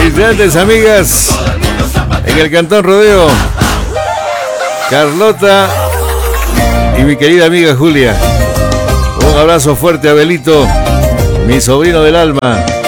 Mis grandes amigas en el Cantón Rodeo, Carlota y mi querida amiga Julia. Un abrazo fuerte a Belito, mi sobrino del alma.